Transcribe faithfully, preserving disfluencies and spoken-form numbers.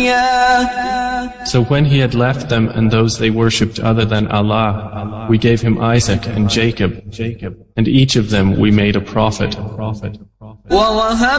زكريا So when he had left them and those they worshipped other than Allah, we gave him Isaac and Jacob, and each of them we made a prophet. ووهبنا